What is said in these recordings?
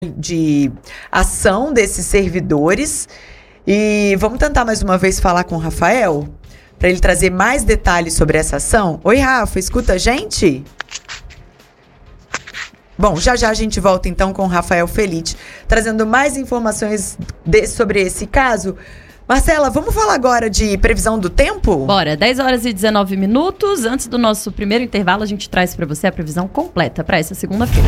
de ação desses servidores. E vamos tentar mais uma vez falar com o Rafael, para ele trazer mais detalhes sobre essa ação. Oi, Rafa, escuta a gente? Bom, já a gente volta então com o Rafael Felite, trazendo mais informações sobre esse caso. Marcela, vamos falar agora de previsão do tempo? Bora, 10 horas e 19 minutos. Antes do nosso primeiro intervalo, a gente traz para você a previsão completa para essa segunda-feira.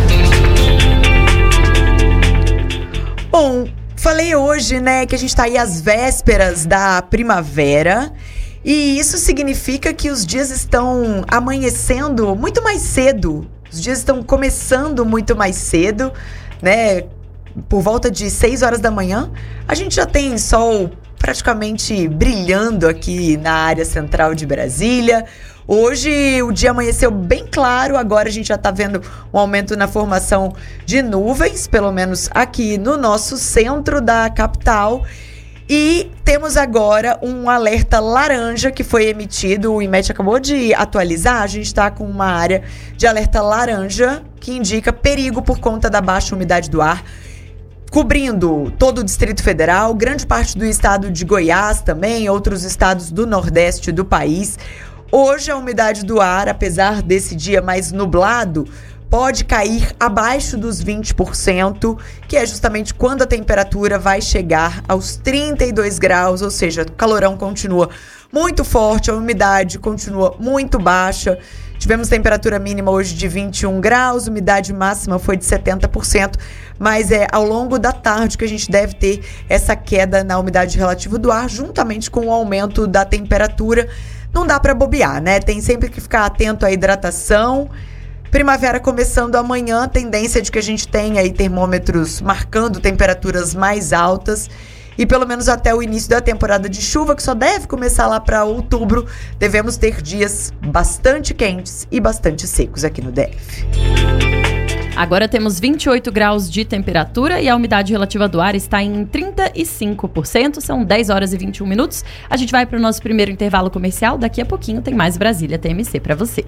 Bom, falei hoje, né, que a gente está aí às vésperas da primavera. E isso significa que os dias estão amanhecendo muito mais cedo. Os dias estão começando muito mais cedo, né? Por volta de 6 horas da manhã, a gente já tem sol praticamente brilhando aqui na área central de Brasília. Hoje o dia amanheceu bem claro, agora a gente já está vendo um aumento na formação de nuvens, pelo menos aqui no nosso centro da capital. E temos agora um alerta laranja que foi emitido, o IMET acabou de atualizar, a gente está com uma área de alerta laranja que indica perigo por conta da baixa umidade do ar, cobrindo todo o Distrito Federal, grande parte do estado de Goiás também, outros estados do Nordeste do país. Hoje a umidade do ar, apesar desse dia mais nublado, pode cair abaixo dos 20%, que é justamente quando a temperatura vai chegar aos 32 graus, ou seja, o calorão continua muito forte, a umidade continua muito baixa. Tivemos temperatura mínima hoje de 21 graus, umidade máxima foi de 70%, mas é ao longo da tarde que a gente deve ter essa queda na umidade relativa do ar, juntamente com o aumento da temperatura. Não dá para bobear, né? Tem sempre que ficar atento à hidratação. Primavera começando amanhã, tendência de que a gente tenha aí termômetros marcando temperaturas mais altas. E pelo menos até o início da temporada de chuva, que só deve começar lá para outubro, devemos ter dias bastante quentes e bastante secos aqui no DF. Agora temos 28 graus de temperatura e a umidade relativa do ar está em 35%. São 10 horas e 21 minutos. A gente vai para o nosso primeiro intervalo comercial. Daqui a pouquinho tem mais Brasília TMC para você.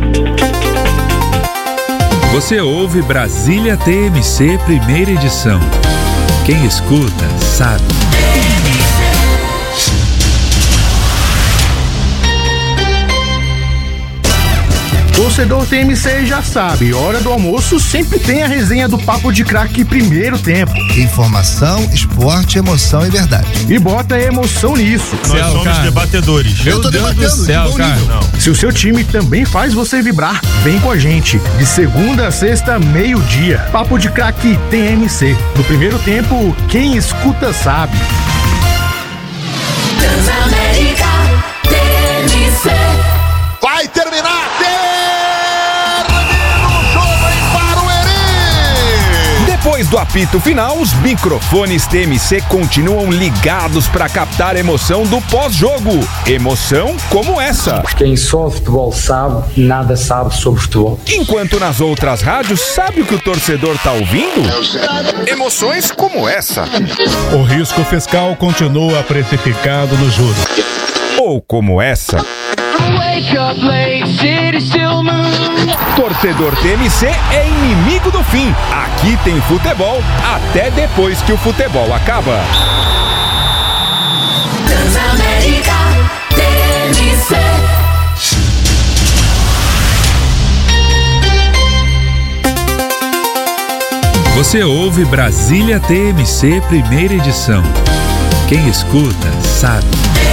Você ouve Brasília TMC, primeira edição. Quem escuta, sabe. Torcedor TMC já sabe, hora do almoço sempre tem a resenha do Papo de Craque primeiro tempo. Informação, esporte, emoção e verdade. E bota emoção nisso. Nós somos debatedores. Eu tô debatendo, cara. Se o seu time também faz você vibrar, vem com a gente. De segunda a sexta, meio-dia. Papo de Craque TMC. No primeiro tempo, quem escuta sabe. Transamérica TMC. Vai terminar! Depois do apito final, os microfones TMC continuam ligados para captar a emoção do pós-jogo. Emoção como essa. Quem só futebol sabe, nada sabe sobre futebol. Enquanto nas outras rádios, sabe o que o torcedor tá ouvindo? Emoções como essa. O risco fiscal continua precificado no juro. Ou como essa. Torcedor TMC é inimigo do fim. Aqui tem futebol até depois que o futebol acaba. Transamérica TMC. Você ouve Brasília TMC, primeira edição. Quem escuta, sabe.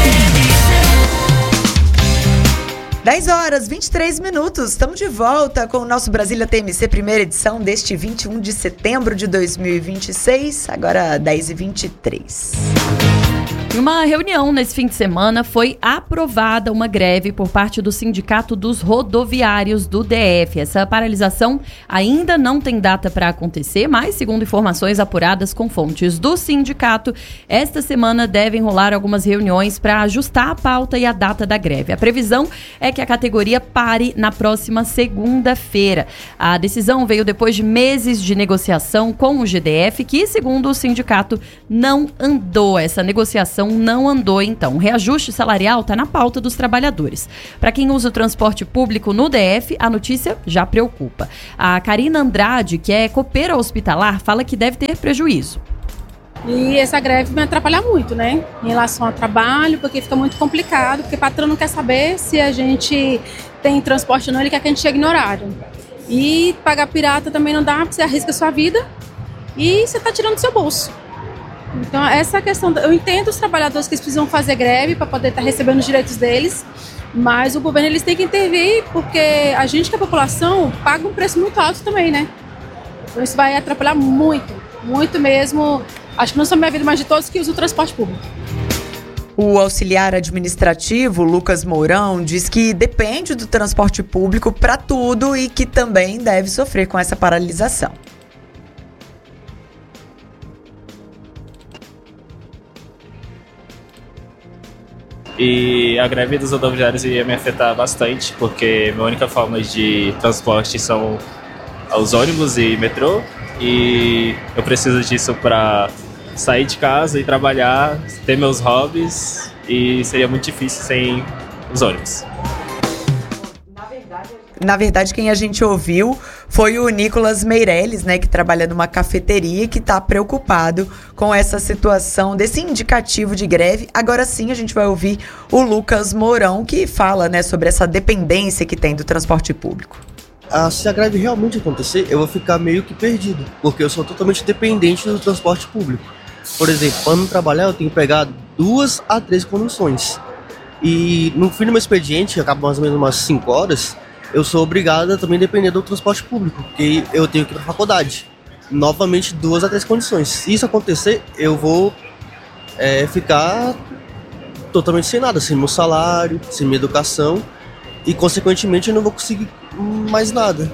10 horas, 23 minutos, estamos de volta com o nosso Brasília TMC, primeira edição deste 21 de setembro de 2026, agora 10h23. Em uma reunião nesse fim de semana, foi aprovada uma greve por parte do Sindicato dos Rodoviários do DF. Essa paralisação ainda não tem data para acontecer, mas, segundo informações apuradas com fontes do sindicato, esta semana devem rolar algumas reuniões para ajustar a pauta e a data da greve. A previsão é que a categoria pare na próxima segunda-feira. A decisão veio depois de meses de negociação com o GDF, que, segundo o sindicato, não andou. Essa negociação negociação não andou, então. O reajuste salarial está na pauta dos trabalhadores. Para quem usa o transporte público no DF, a notícia já preocupa. A Karina Andrade, que é copeira hospitalar, fala que deve ter prejuízo. E essa greve vai atrapalhar muito, né? Em relação ao trabalho, porque fica muito complicado, porque o patrão não quer saber se a gente tem transporte ou não, ele quer que a gente chegue no horário. E pagar pirata também não dá, porque você arrisca a sua vida e você está tirando do seu bolso. Então, essa questão, eu entendo os trabalhadores que eles precisam fazer greve para poder estar recebendo os direitos deles, mas o governo eles têm que intervir, porque a gente, que é a população, paga um preço muito alto também, né? Então, isso vai atrapalhar muito, muito mesmo. Acho que não só minha vida, mas de todos que usam o transporte público. O auxiliar administrativo, Lucas Mourão, diz que depende do transporte público para tudo e que também deve sofrer com essa paralisação. E a greve dos rodoviários ia me afetar bastante, porque minha única forma de transporte são os ônibus e metrô, e eu preciso disso para sair de casa e trabalhar, ter meus hobbies, e seria muito difícil sem os ônibus. Na verdade, quem a gente ouviu foi o Nicolas Meirelles, né, que trabalha numa cafeteria e que está preocupado com essa situação desse indicativo de greve. Agora sim, a gente vai ouvir o Lucas Mourão, que fala, né, sobre essa dependência que tem do transporte público. Se a greve realmente acontecer, eu vou ficar meio que perdido, porque eu sou totalmente dependente do transporte público. Por exemplo, para não trabalhar, eu tenho que pegar 2 a 3 conduções. E no fim do meu expediente, que acaba mais ou menos umas 5 horas, eu sou obrigado a também depender do transporte público, porque eu tenho que ir para a faculdade. Novamente, 2 a 3 condições. Se isso acontecer, eu vou ficar totalmente sem nada, sem meu salário, sem minha educação, e consequentemente eu não vou conseguir mais nada.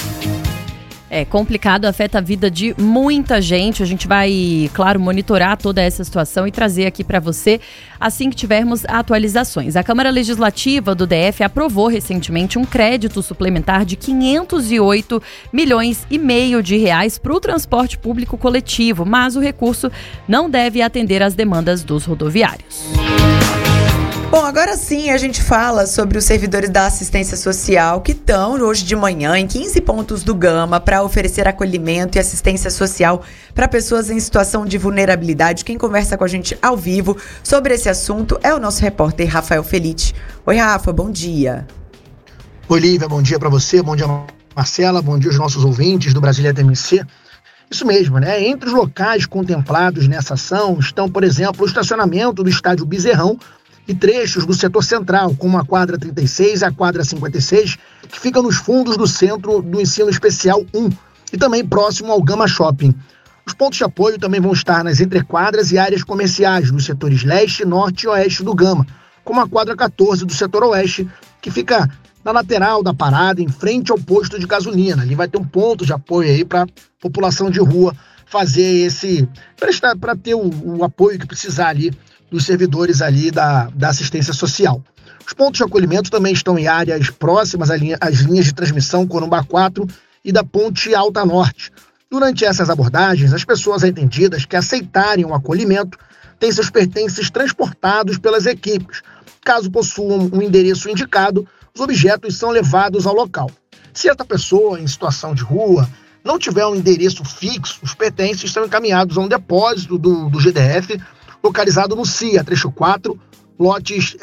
É complicado, afeta a vida de muita gente. A gente vai, claro, monitorar toda essa situação e trazer aqui para você assim que tivermos atualizações. A Câmara Legislativa do DF aprovou recentemente um crédito suplementar de 508 milhões e meio de reais para o transporte público coletivo, mas o recurso não deve atender às demandas dos rodoviários. Bom, agora sim a gente fala sobre os servidores da assistência social que estão hoje de manhã em 15 pontos do Gama para oferecer acolhimento e assistência social para pessoas em situação de vulnerabilidade. Quem conversa com a gente ao vivo sobre esse assunto é o nosso repórter Rafael Felite. Oi, Rafa, bom dia. Oi, Lívia, bom dia para você, bom dia Marcela, bom dia aos nossos ouvintes do Brasília TMC. Isso mesmo, né? Entre os locais contemplados nessa ação estão, por exemplo, o estacionamento do estádio Bezerrão e trechos do setor central, como a quadra 36 e a quadra 56, que ficam nos fundos do Centro do Ensino Especial 1 e também próximo ao Gama Shopping. Os pontos de apoio também vão estar nas entrequadras e áreas comerciais dos setores leste, norte e oeste do Gama, como a quadra 14 do setor oeste, que fica na lateral da parada, em frente ao posto de gasolina. Ali vai ter um ponto de apoio aí para a população de rua fazer para ter o apoio que precisar ali dos servidores ali da assistência social. Os pontos de acolhimento também estão em áreas próximas às linhas de transmissão Corumbá 4 e da Ponte Alta Norte. Durante essas abordagens, as pessoas atendidas que aceitarem o acolhimento têm seus pertences transportados pelas equipes. Caso possuam um endereço indicado, os objetos são levados ao local. Se essa pessoa em situação de rua não tiver um endereço fixo, os pertences são encaminhados a um depósito do GDF, localizado no CIA, trecho 4, lotes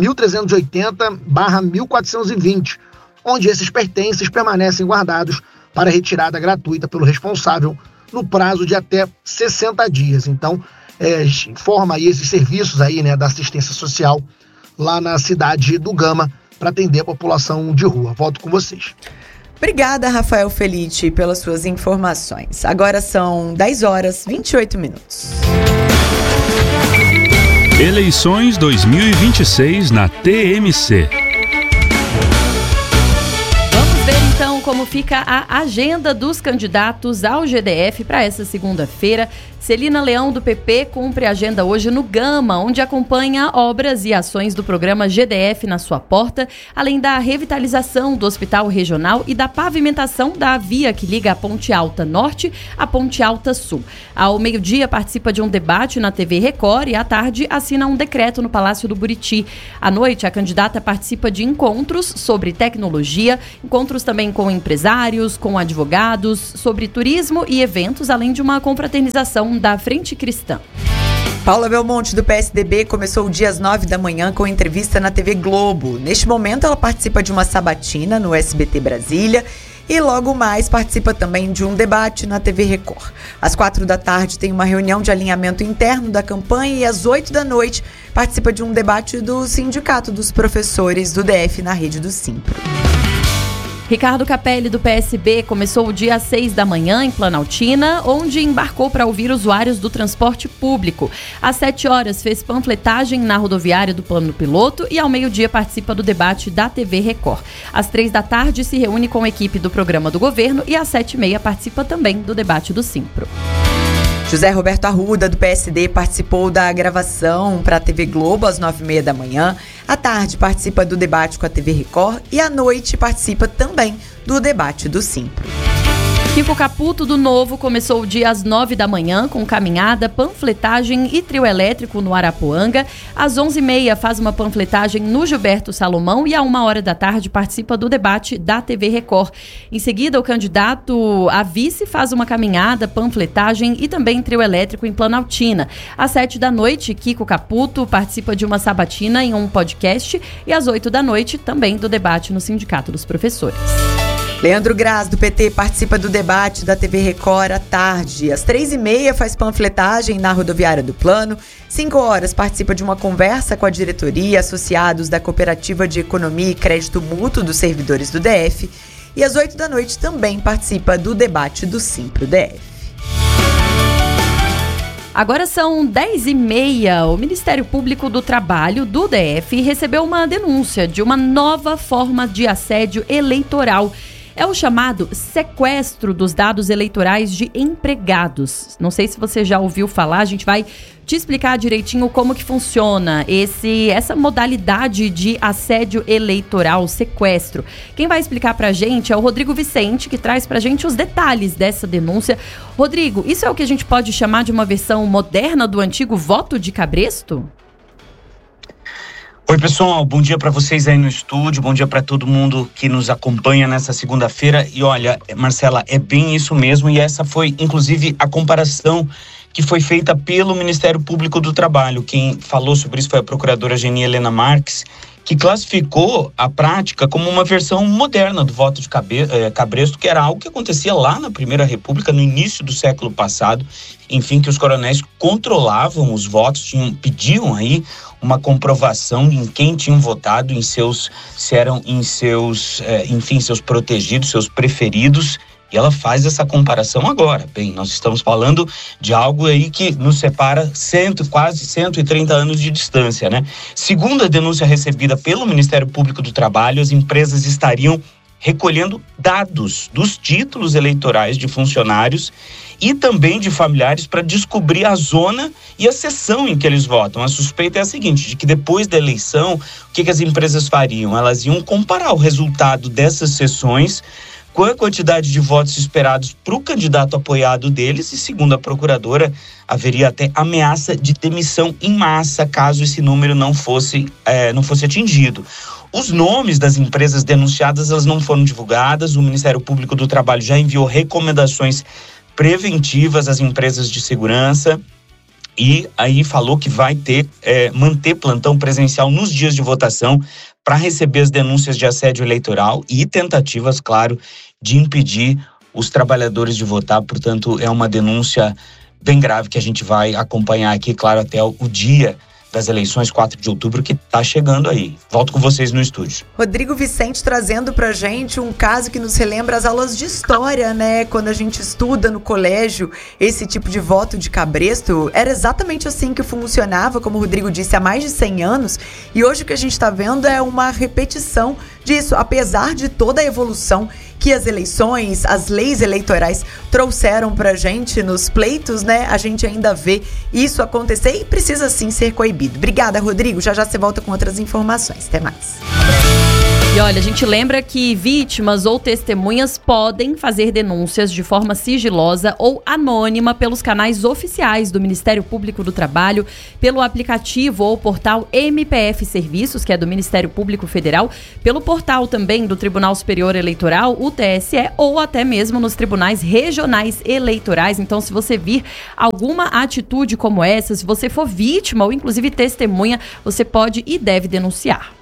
1380/1420, onde esses pertences permanecem guardados para retirada gratuita pelo responsável no prazo de até 60 dias. Então, informa aí esses serviços aí, né, da assistência social lá na cidade do Gama para atender a população de rua. Volto com vocês. Obrigada, Rafael Felite, pelas suas informações. Agora são 10h28. Eleições 2026 na TMC. Vamos ver então como fica a agenda dos candidatos ao GDF para essa segunda-feira. Celina Leão, do PP, cumpre a agenda hoje no Gama, onde acompanha obras e ações do programa GDF na sua porta, além da revitalização do Hospital Regional e da pavimentação da via que liga a Ponte Alta Norte à Ponte Alta Sul. Ao meio-dia, participa de um debate na TV Record e à tarde assina um decreto no Palácio do Buriti. À noite, a candidata participa de encontros sobre tecnologia, encontros também com empresários, com advogados, sobre turismo e eventos, além de uma confraternização da Frente Cristã. Paula Belmonte, do PSDB, começou o dia às 9 da manhã com entrevista na TV Globo. Neste momento, ela participa de uma sabatina no SBT Brasília e logo mais participa também de um debate na TV Record. Às 4 da tarde tem uma reunião de alinhamento interno da campanha e às 8 da noite participa de um debate do Sindicato dos Professores do DF na rede do Simpro. Ricardo Capelli, do PSB, começou o dia às 6 da manhã em Planaltina, onde embarcou para ouvir usuários do transporte público. Às 7 horas fez panfletagem na rodoviária do Plano Piloto e ao meio-dia participa do debate da TV Record. Às 3 da tarde se reúne com a equipe do programa do governo e às 7h30 participa também do debate do Simpro. José Roberto Arruda, do PSD, participou da gravação para a TV Globo às 9h30 da manhã. À tarde participa do debate com a TV Record e à noite participa também do debate do Simpro. Kiko Caputo, do Novo, começou o dia às 9 da manhã com caminhada, panfletagem e trio elétrico no Arapuanga. Às 11h30 faz uma panfletagem no Gilberto Salomão e à 1h da tarde participa do debate da TV Record. Em seguida, o candidato a vice faz uma caminhada, panfletagem e também trio elétrico em Planaltina. Às 7 da noite, Kiko Caputo participa de uma sabatina em um podcast e às 8 da noite também do debate no Sindicato dos Professores. Leandro Graz, do PT, participa do debate da TV Record à tarde. Às 3h30 faz panfletagem na rodoviária do Plano. 5 horas participa de uma conversa com a diretoria, associados da Cooperativa de Economia e Crédito Mútuo dos Servidores do DF. E às 8 da noite também participa do debate do Simpro DF. Agora são 10h30. O Ministério Público do Trabalho do DF recebeu uma denúncia de uma nova forma de assédio eleitoral. É o chamado sequestro dos dados eleitorais de empregados. Não sei se você já ouviu falar, a gente vai te explicar direitinho como que funciona essa modalidade de assédio eleitoral, sequestro. Quem vai explicar pra gente é o Rodrigo Vicente, que traz pra gente os detalhes dessa denúncia. Rodrigo, isso é o que a gente pode chamar de uma versão moderna do antigo voto de cabresto? Oi, pessoal, bom dia para vocês aí no estúdio, bom dia para todo mundo que nos acompanha nessa segunda-feira. E olha, Marcela, é bem isso mesmo, e essa foi inclusive a comparação que foi feita pelo Ministério Público do Trabalho. Quem falou sobre isso foi a procuradora Geni Helena Marques, que classificou a prática como uma versão moderna do voto de cabresto, que era algo que acontecia lá na Primeira República, no início do século passado, enfim, que os coronéis controlavam os votos, pediam aí uma comprovação em quem tinham votado, seus protegidos, seus preferidos. E ela faz essa comparação agora. Bem, nós estamos falando de algo aí que nos separa quase 130 anos de distância, né? Segundo a denúncia recebida pelo Ministério Público do Trabalho, as empresas estariam recolhendo dados dos títulos eleitorais de funcionários e também de familiares para descobrir a zona e a sessão em que eles votam. A suspeita é a seguinte, de que depois da eleição, o que as empresas fariam? Elas iam comparar o resultado dessas sessões com a quantidade de votos esperados para o candidato apoiado deles, e segundo a procuradora, haveria até ameaça de demissão em massa caso esse número não fosse atingido. Os nomes das empresas denunciadas, elas não foram divulgadas. O Ministério Público do Trabalho já enviou recomendações preventivas às empresas de segurança e aí falou que vai manter plantão presencial nos dias de votação para receber as denúncias de assédio eleitoral e tentativas, claro, de impedir os trabalhadores de votar. Portanto, é uma denúncia bem grave que a gente vai acompanhar aqui, claro, até o dia das eleições, 4 de outubro, que está chegando aí. Volto com vocês no estúdio. Rodrigo Vicente trazendo pra gente um caso que nos relembra as aulas de história, né? Quando a gente estuda no colégio esse tipo de voto de cabresto, era exatamente assim que funcionava, como o Rodrigo disse, há mais de 100 anos. E hoje o que a gente está vendo é uma repetição disso, apesar de toda a evolução que as eleições, as leis eleitorais trouxeram pra gente nos pleitos, né? A gente ainda vê isso acontecer e precisa sim ser coibido. Obrigada, Rodrigo. Já você volta com outras informações. Até mais. E olha, a gente lembra que vítimas ou testemunhas podem fazer denúncias de forma sigilosa ou anônima pelos canais oficiais do Ministério Público do Trabalho, pelo aplicativo ou portal MPF Serviços, que é do Ministério Público Federal, pelo portal também do Tribunal Superior Eleitoral, o TSE, ou até mesmo nos tribunais regionais eleitorais. Então, se você vir alguma atitude como essa, se você for vítima ou inclusive testemunha, você pode e deve denunciar.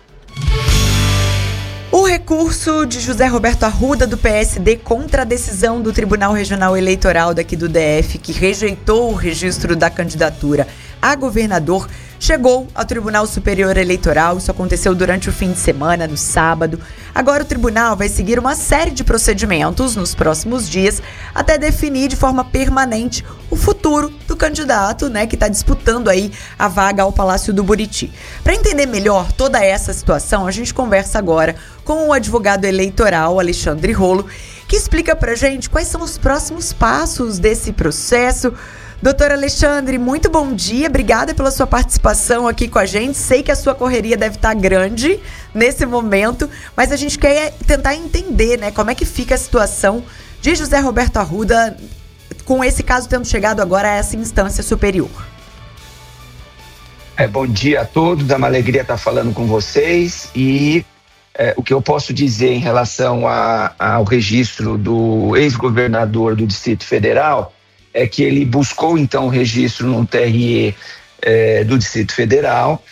O recurso de José Roberto Arruda, do PSD, contra a decisão do Tribunal Regional Eleitoral daqui do DF, que rejeitou o registro da candidatura a governador, chegou ao Tribunal Superior Eleitoral. Isso aconteceu durante o fim de semana, no sábado. Agora o tribunal vai seguir uma série de procedimentos nos próximos dias até definir de forma permanente o futuro do candidato, né, que está disputando aí a vaga ao Palácio do Buriti. Para entender melhor toda essa situação, a gente conversa agora com o advogado eleitoral Alexandre Rolo, que explica pra gente quais são os próximos passos desse processo. Doutor Alexandre, muito bom dia, obrigada pela sua participação aqui com a gente. Sei que a sua correria deve estar grande nesse momento, mas a gente quer tentar entender, né, como é que fica a situação de José Roberto Arruda com esse caso tendo chegado agora a essa instância superior. Bom dia a todos, é uma alegria estar falando com vocês e o que eu posso dizer em relação ao registro do ex-governador do Distrito Federal é que ele buscou então o registro no TRE do Distrito Federal.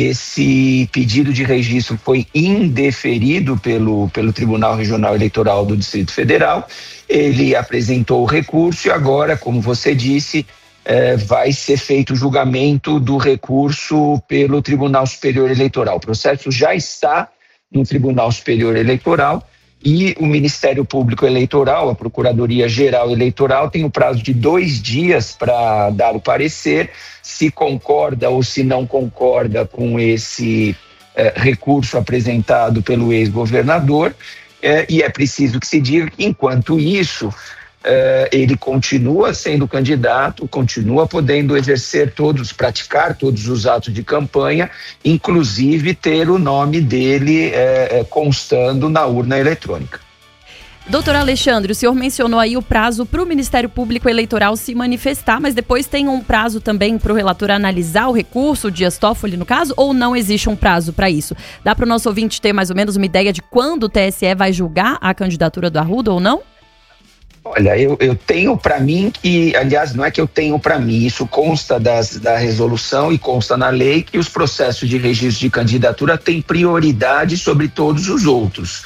Esse pedido de registro foi indeferido pelo Tribunal Regional Eleitoral do Distrito Federal. Ele apresentou o recurso e agora, como você disse, vai ser feito o julgamento do recurso pelo Tribunal Superior Eleitoral. O processo já está no Tribunal Superior Eleitoral e o Ministério Público Eleitoral, a Procuradoria-Geral Eleitoral, tem o prazo de 2 dias para dar o parecer, se concorda ou se não concorda com esse recurso apresentado pelo ex-governador, e é preciso que se diga que, enquanto isso, ele continua sendo candidato, continua podendo praticar todos os atos de campanha, inclusive ter o nome dele constando na urna eletrônica. Doutor Alexandre, o senhor mencionou aí o prazo para o Ministério Público Eleitoral se manifestar, mas depois tem um prazo também para o relator analisar o recurso, o Dias Toffoli no caso, ou não existe um prazo para isso? Dá para o nosso ouvinte ter mais ou menos uma ideia de quando o TSE vai julgar a candidatura do Arruda ou não? Olha, eu tenho para mim que, aliás, não é que eu tenho para mim, isso consta da resolução e consta na lei que os processos de registro de candidatura têm prioridade sobre todos os outros.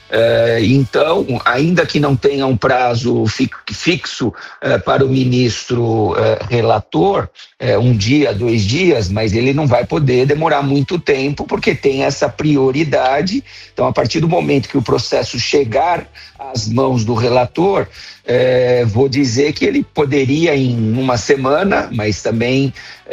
Então, ainda que não tenha um prazo fixo para o ministro relator, 1 dia, 2 dias, mas ele não vai poder demorar muito tempo porque tem essa prioridade. Então, a partir do momento que o processo chegar às mãos do relator, vou dizer que ele poderia em 1 semana, mas também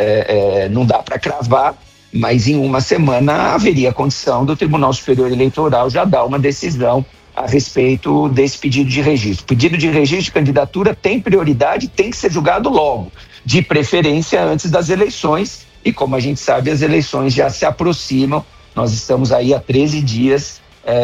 não dá para cravar, mas em 1 semana haveria condição do Tribunal Superior Eleitoral já dar uma decisão a respeito desse pedido de registro. O pedido de registro de candidatura tem prioridade, tem que ser julgado logo, de preferência antes das eleições, e como a gente sabe, as eleições já se aproximam, nós estamos aí há 13 dias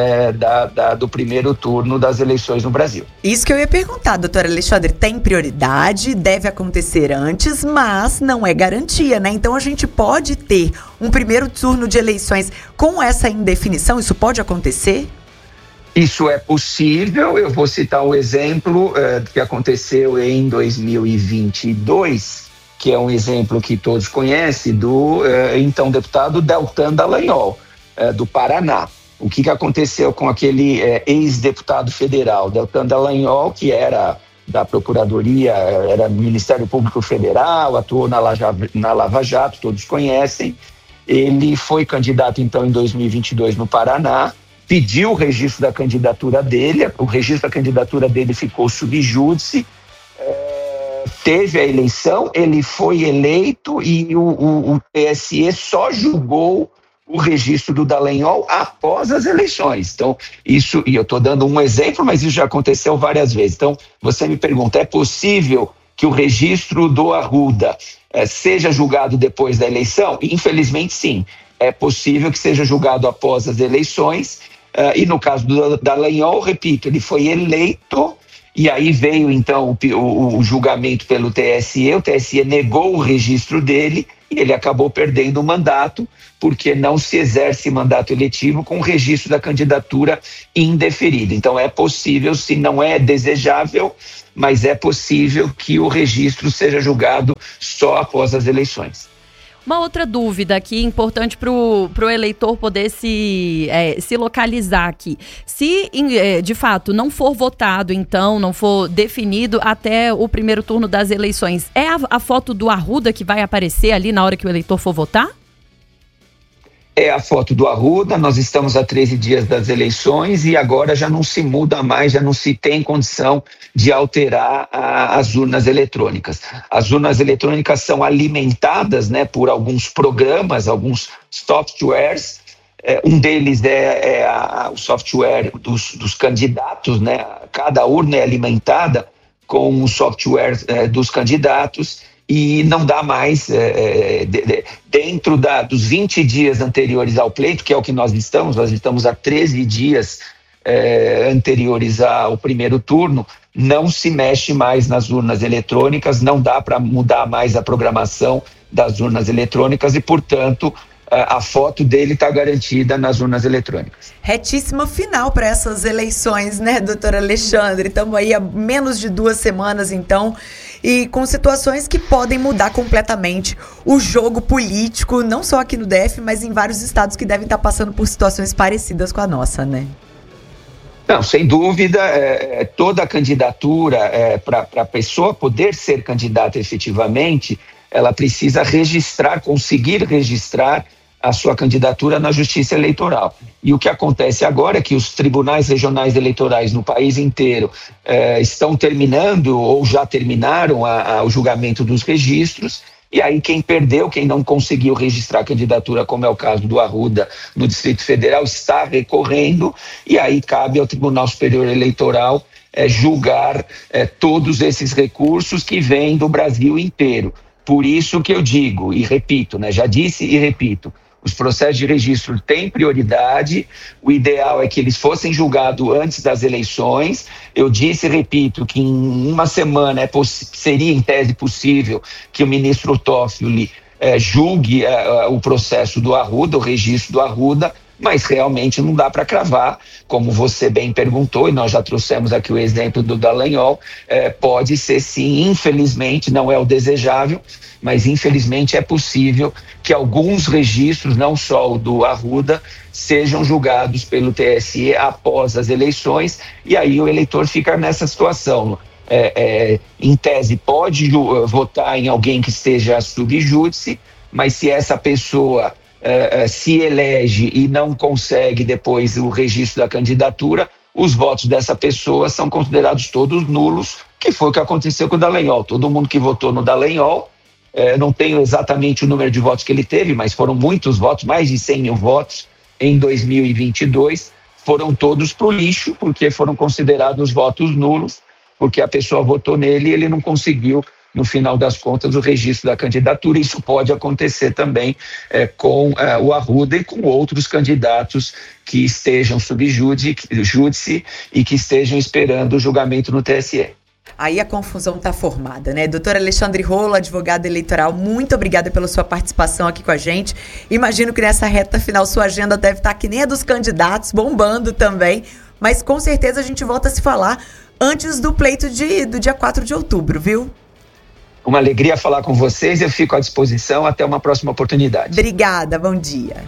do primeiro turno das eleições no Brasil. Isso que eu ia perguntar, doutor Alexandre, tem prioridade, deve acontecer antes, mas não é garantia, né? Então a gente pode ter um primeiro turno de eleições com essa indefinição, isso pode acontecer? Isso é possível. Eu vou citar um exemplo que aconteceu em 2022, que é um exemplo que todos conhecem, do então deputado Deltan Dallagnol, do Paraná. O que aconteceu com aquele ex-deputado federal, Deltan Dallagnol, que era da Procuradoria, era do Ministério Público Federal, atuou na Lava Jato, todos conhecem. Ele foi candidato, então, em 2022 no Paraná, pediu o registro da candidatura dele, o registro da candidatura dele ficou sub júdice, teve a eleição, ele foi eleito e o TSE só julgou o registro do Dallagnol após as eleições. Então, isso, e eu estou dando um exemplo, mas isso já aconteceu várias vezes. Então, você me pergunta, é possível que o registro do Arruda seja julgado depois da eleição? Infelizmente, sim. É possível que seja julgado após as eleições, e no caso do Dallagnol, repito, ele foi eleito, e aí veio então o julgamento pelo TSE, o TSE negou o registro dele, e ele acabou perdendo o mandato, porque não se exerce mandato eletivo com o registro da candidatura indeferido. Então é possível, se não é desejável, mas é possível que o registro seja julgado só após as eleições. Uma outra dúvida aqui, importante para o eleitor poder se localizar aqui. Se, de fato, não for votado, então, não for definido até o primeiro turno das eleições, é a foto do Arruda que vai aparecer ali na hora que o eleitor for votar? É a foto do Arruda, nós estamos a 13 dias das eleições e agora já não se muda mais, já não se tem condição de alterar as urnas eletrônicas. As urnas eletrônicas são alimentadas, né, por alguns programas, alguns softwares. Um deles é o software dos candidatos, né? Cada urna é alimentada com o software dos candidatos. E não dá mais, dentro dos 20 dias anteriores ao pleito, que é o que nós estamos a 13 dias anteriores ao primeiro turno, não se mexe mais nas urnas eletrônicas, não dá para mudar mais a programação das urnas eletrônicas e, portanto, a foto dele está garantida nas urnas eletrônicas. Retíssima final para essas eleições, né, doutor Alexandre? Estamos aí há menos de 2 semanas, então, e com situações que podem mudar completamente o jogo político, não só aqui no DF, mas em vários estados que devem estar passando por situações parecidas com a nossa, né? Não, sem dúvida, toda candidatura, para a pessoa poder ser candidata efetivamente, ela precisa conseguir registrar a sua candidatura na Justiça Eleitoral. E o que acontece agora é que os tribunais regionais eleitorais no país inteiro estão terminando ou já terminaram o julgamento dos registros, e aí quem perdeu, quem não conseguiu registrar a candidatura, como é o caso do Arruda no Distrito Federal, está recorrendo, e aí cabe ao Tribunal Superior Eleitoral julgar todos esses recursos que vêm do Brasil inteiro. Por isso que eu digo e repito, né, já disse e repito, os processos de registro têm prioridade, o ideal é que eles fossem julgados antes das eleições. Eu disse e repito que em uma semana seria em tese possível que o ministro Toffoli julgue o processo do Arruda, o registro do Arruda, mas realmente não dá para cravar, como você bem perguntou, e nós já trouxemos aqui o exemplo do Dallagnol, pode ser sim, infelizmente, não é o desejável, mas infelizmente é possível que alguns registros, não só o do Arruda, sejam julgados pelo TSE após as eleições, e aí o eleitor fica nessa situação. Em tese pode votar em alguém que esteja sub júdice, mas se essa pessoa se elege e não consegue depois o registro da candidatura, os votos dessa pessoa são considerados todos nulos, que foi o que aconteceu com o Dallagnol. Todo mundo que votou no Dallagnol, não tenho exatamente o número de votos que ele teve, mas foram muitos votos, mais de 100 mil votos em 2022, foram todos para o lixo, porque foram considerados votos nulos, porque a pessoa votou nele e ele não conseguiu, no final das contas, o registro da candidatura. Isso pode acontecer também com o Arruda e com outros candidatos que estejam sob júdice e que estejam esperando o julgamento no TSE. Aí a confusão está formada, né? Doutor Alexandre Rolo, advogado eleitoral, muito obrigada pela sua participação aqui com a gente. Imagino que nessa reta final sua agenda deve estar que nem a dos candidatos, bombando também, mas com certeza a gente volta a se falar antes do pleito do dia 4 de outubro, viu? Uma alegria falar com vocês, eu fico à disposição, até uma próxima oportunidade. Obrigada, bom dia.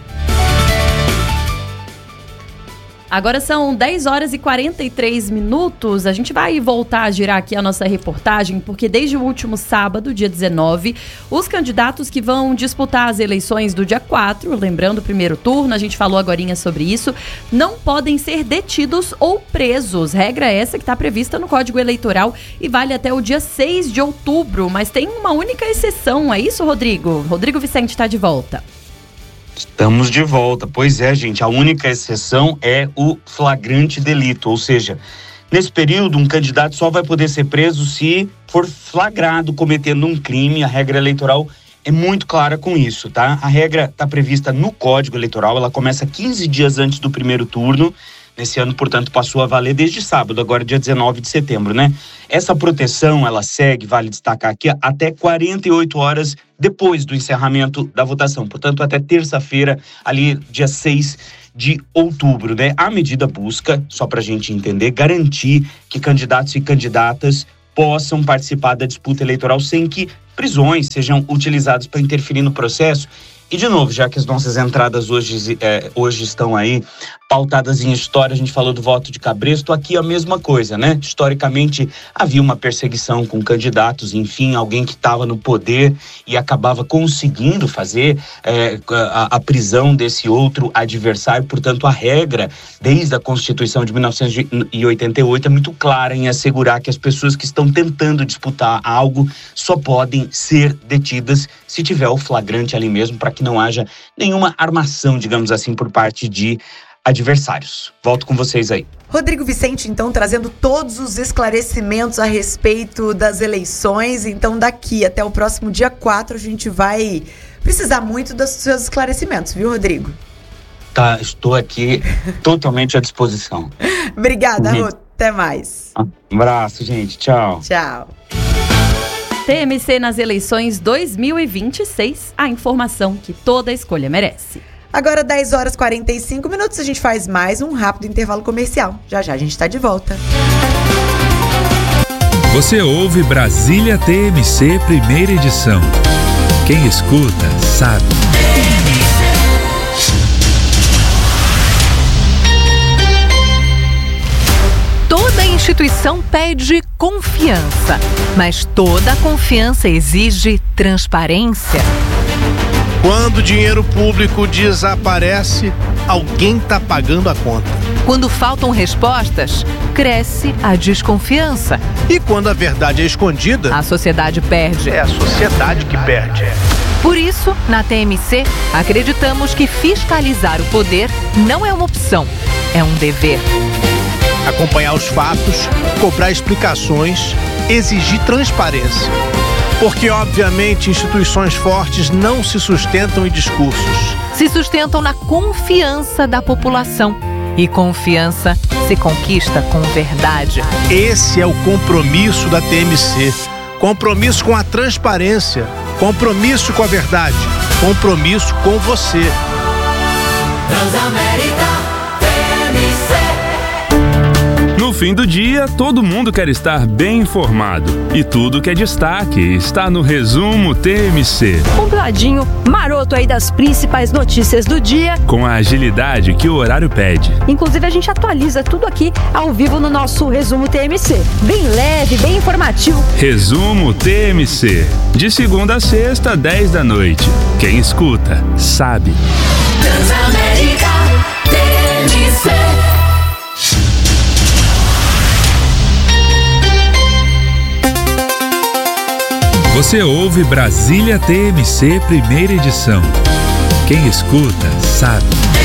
Agora são 10 horas e 43 minutos. A gente vai voltar a girar aqui a nossa reportagem, porque desde o último sábado, dia 19, os candidatos que vão disputar as eleições do dia 4, lembrando o primeiro turno, a gente falou agorinha sobre isso, não podem ser detidos ou presos. Regra essa que está prevista no Código Eleitoral e vale até o dia 6 de outubro. Mas tem uma única exceção, é isso, Rodrigo? Rodrigo Vicente está de volta. Estamos de volta. Pois é, gente, a única exceção é o flagrante delito, ou seja, nesse período um candidato só vai poder ser preso se for flagrado cometendo um crime. A regra eleitoral é muito clara com isso, tá? A regra está prevista no Código Eleitoral, ela começa 15 dias antes do primeiro turno. Nesse ano, portanto, passou a valer desde sábado, agora dia 19 de setembro, né? Essa proteção, ela segue, vale destacar aqui, até 48 horas depois do encerramento da votação. Portanto, até terça-feira, ali, dia 6 de outubro, né? A medida busca, só pra gente entender, garantir que candidatos e candidatas possam participar da disputa eleitoral sem que prisões sejam utilizadas para interferir no processo. E, de novo, já que as nossas entradas hoje estão aí pautadas em história, a gente falou do voto de Cabresto, aqui a mesma coisa, né? Historicamente, havia uma perseguição com candidatos, enfim, alguém que estava no poder e acabava conseguindo fazer a prisão desse outro adversário. Portanto, a regra, desde a Constituição de 1988, é muito clara em assegurar que as pessoas que estão tentando disputar algo só podem ser detidas se tiver o flagrante ali mesmo, para que não haja nenhuma armação, digamos assim, por parte de adversários. Volto com vocês aí. Rodrigo Vicente, então, trazendo todos os esclarecimentos a respeito das eleições. Então, daqui até o próximo dia 4, a gente vai precisar muito dos seus esclarecimentos, viu, Rodrigo? Tá, estou aqui totalmente à disposição. Obrigada, Rô. Até mais. Um abraço, gente. Tchau. Tchau. TMC nas eleições 2026, a informação que toda escolha merece. Agora 10 horas e 45 minutos, a gente faz mais um rápido intervalo comercial. Já já a gente está de volta. Você ouve Brasília TMC, primeira edição. Quem escuta, sabe. Toda instituição pede confiança, mas toda confiança exige transparência. Quando o dinheiro público desaparece, alguém está pagando a conta. Quando faltam respostas, cresce a desconfiança. E quando a verdade é escondida, a sociedade perde. É a sociedade que perde. Por isso, na TMC, acreditamos que fiscalizar o poder não é uma opção, é um dever. Acompanhar os fatos, cobrar explicações, exigir transparência. Porque, obviamente, instituições fortes não se sustentam em discursos. Se sustentam na confiança da população. E confiança se conquista com verdade. Esse é o compromisso da TMC. Compromisso com a transparência. Compromisso com a verdade. Compromisso com você. Transamérica TMC. No fim do dia, todo mundo quer estar bem informado. E tudo que é destaque está no Resumo TMC. Compladinho, maroto aí das principais notícias do dia. Com a agilidade que o horário pede. Inclusive, a gente atualiza tudo aqui ao vivo no nosso Resumo TMC. Bem leve, bem informativo. Resumo TMC. De segunda a sexta, 10 da noite. Quem escuta, sabe. Transamérica TMC. Você ouve Brasília TMC, primeira edição. Quem escuta, sabe.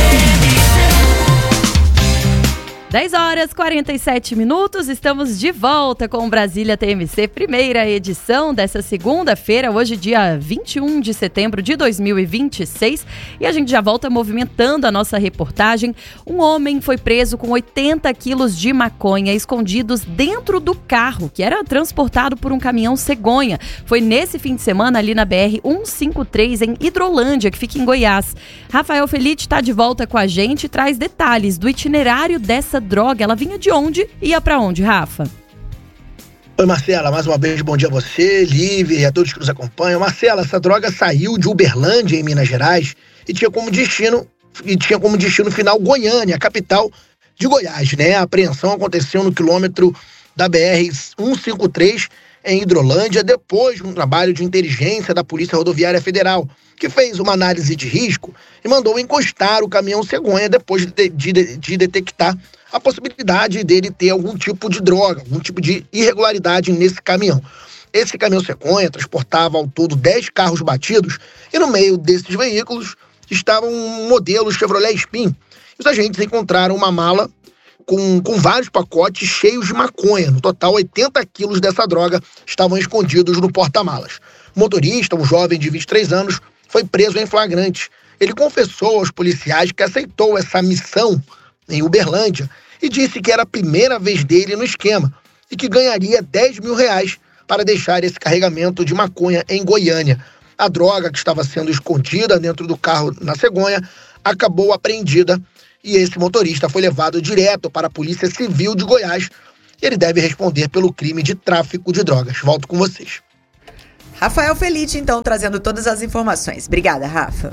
10 horas e 47 minutos, estamos de volta com Brasília TMC, primeira edição dessa segunda-feira, hoje dia 21 de setembro de 2026, e a gente já volta movimentando a nossa reportagem. Um homem foi preso com 80 quilos de maconha escondidos dentro do carro, que era transportado por um caminhão cegonha. Foi nesse fim de semana ali na BR-153 em Hidrolândia, que fica em Goiás. Rafael Felite está de volta com a gente e traz detalhes do itinerário dessa droga. Ela vinha de onde e ia pra onde, Rafa? Oi, Marcela, mais uma vez bom dia a você, Lívia e a todos que nos acompanham. Marcela, essa droga saiu de Uberlândia, em Minas Gerais, e tinha como destino final Goiânia, a capital de Goiás, né? A apreensão aconteceu no quilômetro da BR-153 em Hidrolândia, depois de um trabalho de inteligência da Polícia Rodoviária Federal, que fez uma análise de risco e mandou encostar o caminhão cegonha depois de detectar a possibilidade dele ter algum tipo de droga, algum tipo de irregularidade nesse caminhão. Esse caminhão cegonha transportava ao todo 10 carros batidos e no meio desses veículos estava um modelo Chevrolet Spin. Os agentes encontraram uma mala com vários pacotes cheios de maconha. No total, 80 quilos dessa droga estavam escondidos no porta-malas. O motorista, um jovem de 23 anos, foi preso em flagrante. Ele confessou aos policiais que aceitou essa missão em Uberlândia e disse que era a primeira vez dele no esquema e que ganharia R$10 mil para deixar esse carregamento de maconha em Goiânia. A droga que estava sendo escondida dentro do carro na cegonha acabou apreendida e esse motorista foi levado direto para a Polícia Civil de Goiás. Ele deve responder pelo crime de tráfico de drogas. Volto com vocês. Rafael Felite, então, trazendo todas as informações. Obrigada, Rafa.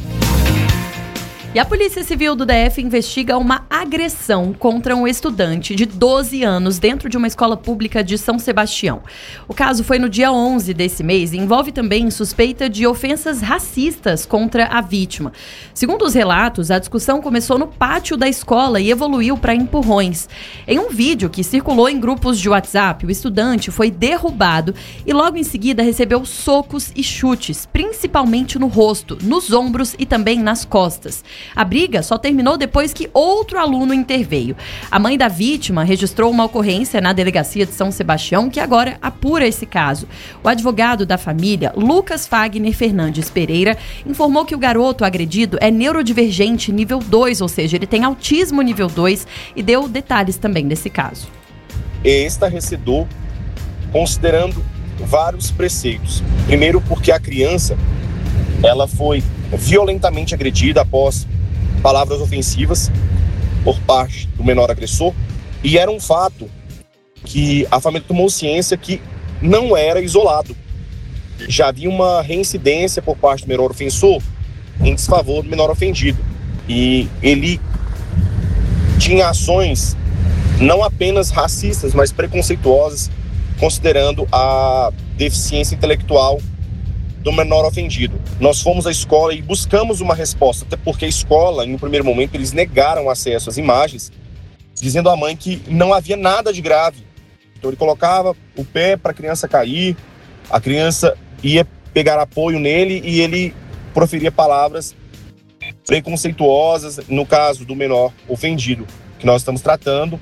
E a Polícia Civil do DF investiga uma agressão contra um estudante de 12 anos dentro de uma escola pública de São Sebastião. O caso foi no dia 11 desse mês e envolve também suspeita de ofensas racistas contra a vítima. Segundo os relatos, a discussão começou no pátio da escola e evoluiu para empurrões. Em um vídeo que circulou em grupos de WhatsApp, o estudante foi derrubado e logo em seguida recebeu socos e chutes, principalmente no rosto, nos ombros e também nas costas. A briga só terminou depois que outro aluno interveio. A mãe da vítima registrou uma ocorrência na delegacia de São Sebastião, que agora apura esse caso. O advogado da família, Lucas Fagner Fernandes Pereira, informou que o garoto agredido é neurodivergente nível 2, ou seja, ele tem autismo nível 2, e deu detalhes também desse caso. Estarrecedor, considerando vários preceitos. Primeiro, porque a criança ela foi violentamente agredida após palavras ofensivas por parte do menor agressor, e era um fato que a família tomou ciência que não era isolado. Já havia uma reincidência por parte do menor ofensor em desfavor do menor ofendido, e ele tinha ações não apenas racistas, mas preconceituosas, considerando a deficiência intelectual do menor ofendido. Nós fomos à escola e buscamos uma resposta, até porque a escola, em um primeiro momento, eles negaram acesso às imagens, dizendo à mãe que não havia nada de grave. Então ele colocava o pé para a criança cair, a criança ia pegar apoio nele e ele proferia palavras preconceituosas, no caso do menor ofendido, que nós estamos tratando,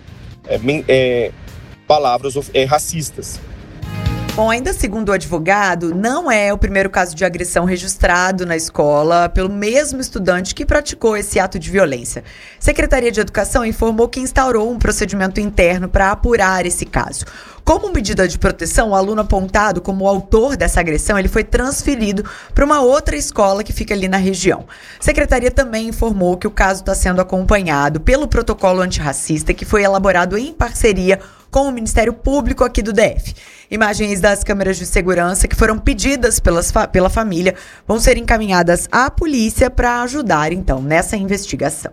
palavras racistas. Bom, ainda segundo o advogado, não é o primeiro caso de agressão registrado na escola pelo mesmo estudante que praticou esse ato de violência. A Secretaria de Educação informou que instaurou um procedimento interno para apurar esse caso. Como medida de proteção, o aluno apontado como o autor dessa agressão, ele foi transferido para uma outra escola que fica ali na região. A Secretaria também informou que o caso está sendo acompanhado pelo protocolo antirracista que foi elaborado em parceria com o Ministério Público aqui do DF. Imagens das câmeras de segurança que foram pedidas pela família vão ser encaminhadas à polícia para ajudar, então, nessa investigação.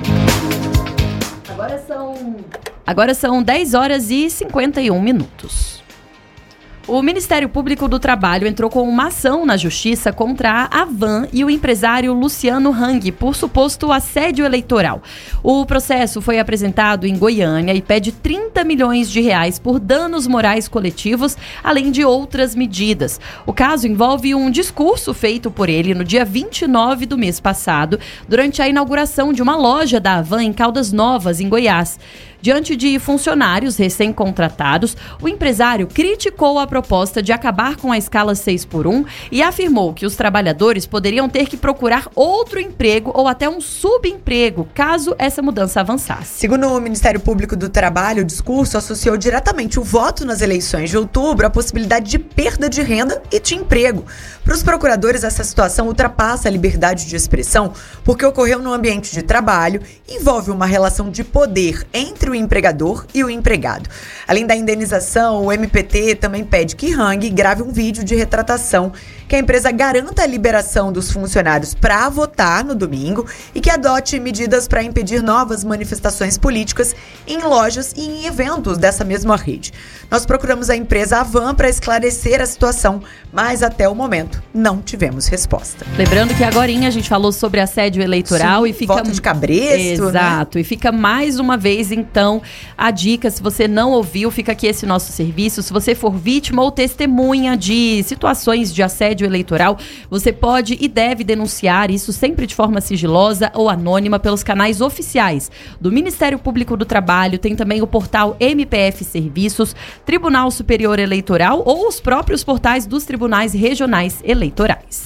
Agora são 10 horas e 51 minutos. O Ministério Público do Trabalho entrou com uma ação na Justiça contra a Avan e o empresário Luciano Hang por suposto assédio eleitoral. O processo foi apresentado em Goiânia e pede 30 milhões de reais por danos morais coletivos, além de outras medidas. O caso envolve um discurso feito por ele no dia 29 do mês passado, durante a inauguração de uma loja da Avan em Caldas Novas, em Goiás. Diante de funcionários recém-contratados, o empresário criticou a proposta de acabar com a escala 6x1 e afirmou que os trabalhadores poderiam ter que procurar outro emprego ou até um subemprego, caso essa mudança avançasse. Segundo o Ministério Público do Trabalho, o discurso associou diretamente o voto nas eleições de outubro à possibilidade de perda de renda e de emprego. Para os procuradores, essa situação ultrapassa a liberdade de expressão porque ocorreu no ambiente de trabalho e envolve uma relação de poder entre o empregador e o empregado. Além da indenização, o MPT também pede que Hang grave um vídeo de retratação, que a empresa garanta a liberação dos funcionários para votar no domingo e que adote medidas para impedir novas manifestações políticas em lojas e em eventos dessa mesma rede. Nós procuramos a empresa Avan para esclarecer a situação, mas até o momento não tivemos resposta. Lembrando que agorinha a gente falou sobre assédio eleitoral. Sim, e fica voto de cabresto, exato, né? E fica mais uma vez, então, a dica, se você não ouviu, fica aqui esse nosso serviço. Se você for vítima ou testemunha de situações de assédio assédio eleitoral, você pode e deve denunciar isso sempre de forma sigilosa ou anônima pelos canais oficiais do Ministério Público do Trabalho. Tem também o portal MPF Serviços, Tribunal Superior Eleitoral ou os próprios portais dos tribunais regionais eleitorais.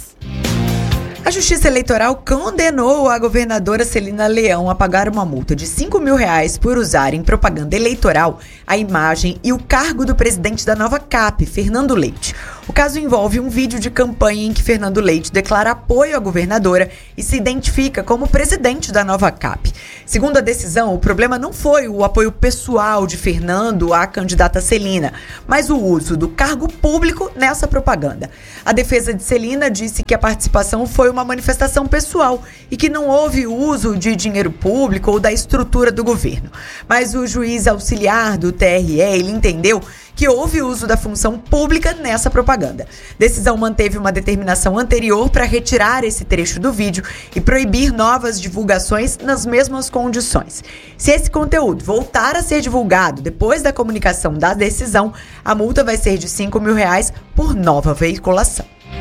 A Justiça Eleitoral condenou a governadora Celina Leão a pagar uma multa de R$5.000 por usar em propaganda eleitoral a imagem e o cargo do presidente da nova CAP, Fernando Leite. O caso envolve um vídeo de campanha em que Fernando Leite declara apoio à governadora e se identifica como presidente da nova CAP. Segundo a decisão, o problema não foi o apoio pessoal de Fernando à candidata Celina, mas o uso do cargo público nessa propaganda. A defesa de Celina disse que a participação foi uma manifestação pessoal e que não houve uso de dinheiro público ou da estrutura do governo. Mas o juiz auxiliar do TRE, ele entendeu que houve uso da função pública nessa propaganda. Decisão manteve uma determinação anterior para retirar esse trecho do vídeo e proibir novas divulgações nas mesmas condições. Se esse conteúdo voltar a ser divulgado depois da comunicação da decisão, a multa vai ser de R$5.000 por nova veiculação.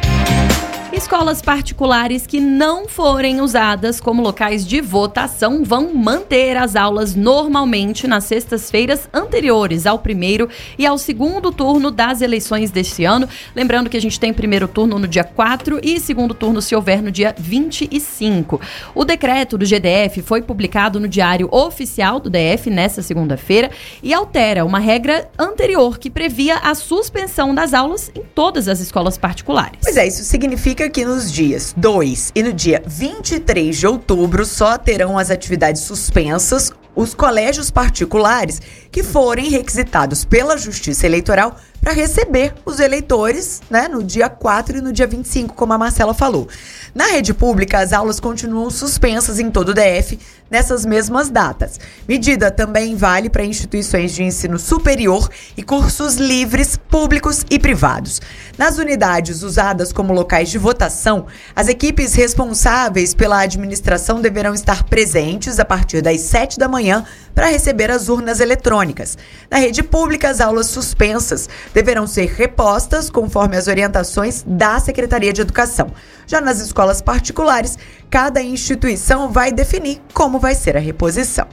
Escolas particulares que não forem usadas como locais de votação vão manter as aulas normalmente nas sextas-feiras anteriores ao primeiro e ao segundo turno das eleições deste ano. Lembrando que a gente tem primeiro turno no dia 4 e segundo turno, se houver, no dia 25. O decreto do GDF foi publicado no Diário Oficial do DF nesta segunda-feira e altera uma regra anterior que previa a suspensão das aulas em todas as escolas particulares. Pois é, isso significa que nos dias 2 e no dia 23 de outubro só terão as atividades suspensas os colégios particulares que forem requisitados pela Justiça Eleitoral para receber os eleitores, né, no dia 4 e no dia 25, como a Marcela falou. Na rede pública, as aulas continuam suspensas em todo o DF nessas mesmas datas. Medida também vale para instituições de ensino superior e cursos livres, públicos e privados. Nas unidades usadas como locais de votação, as equipes responsáveis pela administração deverão estar presentes a partir das 7 da manhã para receber as urnas eletrônicas. Na rede pública, as aulas suspensas deverão ser repostas conforme as orientações da Secretaria de Educação. Já nas escolas particulares, cada instituição vai definir como vai ser a reposição.